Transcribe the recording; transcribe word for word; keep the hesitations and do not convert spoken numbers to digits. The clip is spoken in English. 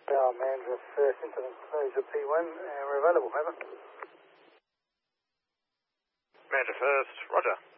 Yeah, Mandra first into the closure P one, and we're available, over. Mandra first, roger.